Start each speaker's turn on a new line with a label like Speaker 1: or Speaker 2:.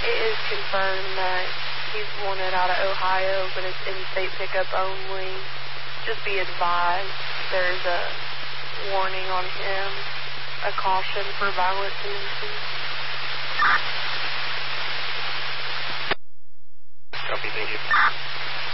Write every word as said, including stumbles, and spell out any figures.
Speaker 1: It is confirmed that he's wanted out of Ohio, but it's in-state pickup only. Just be advised, there's a warning on him, a caution for violent tendencies.
Speaker 2: Copy, thank you.